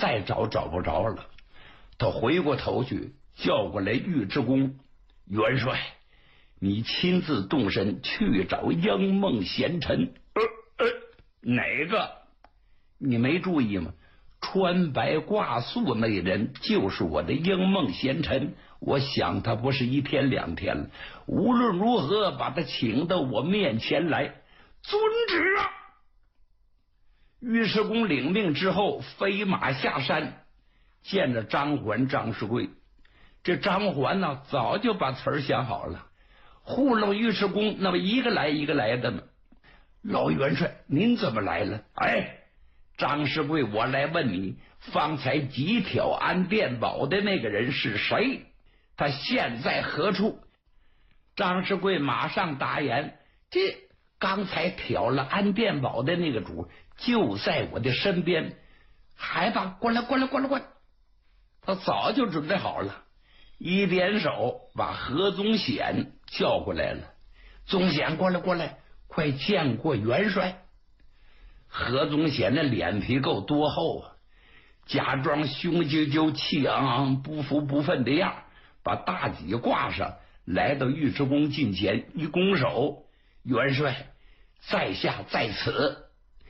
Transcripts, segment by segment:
再找不着了。他回过头去叫过来尉迟恭，元帅，你亲自动身去找英梦贤臣。哪个？你没注意吗？穿白挂素那人就是我的英梦贤臣，我想他不是一天两天了，无论如何把他请到我面前来。遵旨啊！尉迟恭领命之后，飞马下山，见着张环、张世贵。这张环呢，早就把词儿想好了，糊弄尉迟恭，那么一个来一个来的呢。老元帅，您怎么来了？哎，张世贵，我来问你，方才急挑安殿宝的那个人是谁？他现在何处？张世贵马上答言：这刚才挑了安殿宝的那个主就在我的身边。孩子，过来！他早就准备好了，一点手把何宗显叫过来了。宗显，过来，快见过元帅。何宗显的脸皮够多厚啊，假装雄赳赳气昂昂不服不忿的样，把大戟挂上，来到尉迟恭近前，一拱手：元帅，在下在此。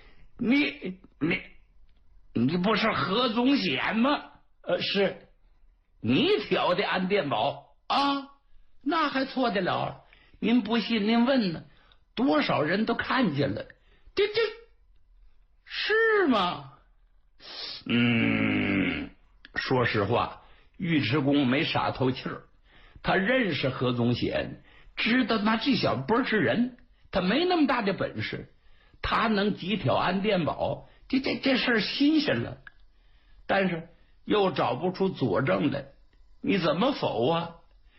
你不是何宗显吗？是。你挑的安殿宝啊？那还错得了？您不信您问呢，多少人都看见了。这是吗？说实话，尉迟恭没傻透气儿，他认识何宗显，知道那这小不是人，他没那么大的本事，他能急挑安殿宝，这事儿新鲜了，但是又找不出佐证来，你怎么否啊？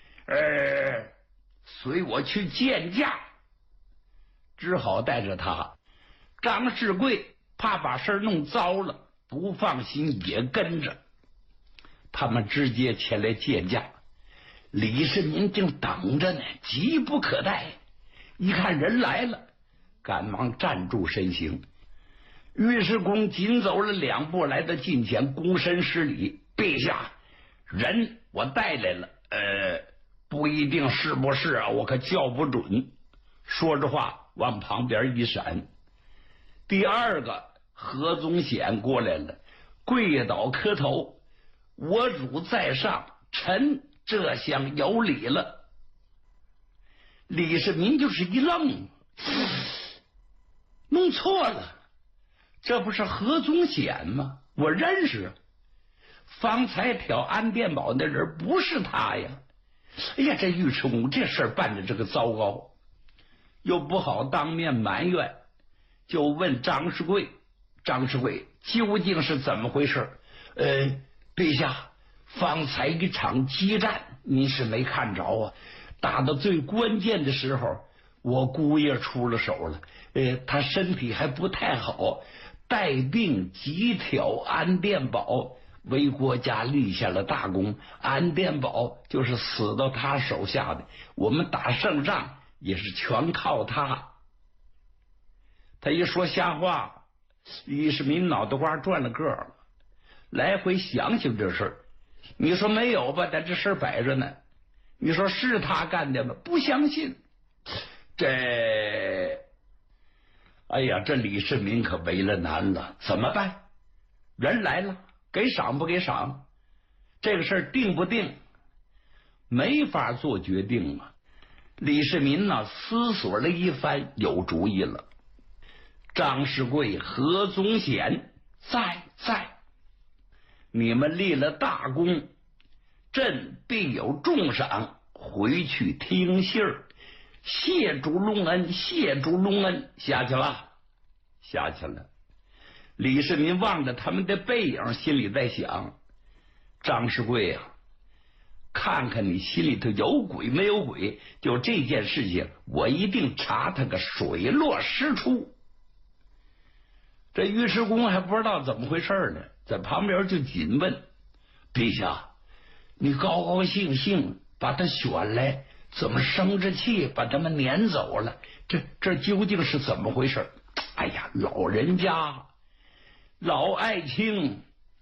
随我去见驾。只好带着他。张世贵怕把事弄糟了，不放心也跟着。他们直接前来见驾。李世民正等着呢，急不可待，一看人来了，赶忙站住身形。尉迟恭紧走了2步，来到近前，躬身施礼：陛下，人我带来了，不一定是不是啊，我可叫不准。说着话往旁边一闪。第二个何宗显过来了，跪倒磕头：我主在上，臣这厢有礼了。李世民就是一愣，弄错了，这不是何宗显吗？我认识，方才挑安殿宝那人不是他呀！哎呀，这尉迟恭这事儿办的这个糟糕，又不好当面埋怨，就问张世贵：张世贵，究竟是怎么回事？陛下，方才一场激战，您是没看着啊？打到最关键的时候，我姑爷出了手了，他身体还不太好，带病急挑安殿宝，为国家立下了大功，安殿宝就是死到他手下的，我们打胜仗也是全靠他。他一说瞎话，李世民脑袋瓜转了个儿，来回想想这事儿。你说没有吧，但这事儿摆着呢。你说是他干的吗？不相信。哎呀，这李世民可为了难了，怎么办？人来了，给赏不给赏？这个事儿定不定？没法做决定啊。李世民呢，思索了一番，有主意了。张世贵、何宗显在，你们立了大功，朕必有重赏，回去听信儿。谢主隆恩，谢主隆恩。下去了。李世民望着他们的背影，心里在想：张世贵啊，看看你心里头有鬼没有鬼？就这件事情，我一定查他个水落石出。这尉迟恭还不知道怎么回事呢，在旁边就紧问：陛下，你高高兴兴把他选来，怎么生着气把他们撵走了？这究竟是怎么回事？哎呀，老人家老爱卿，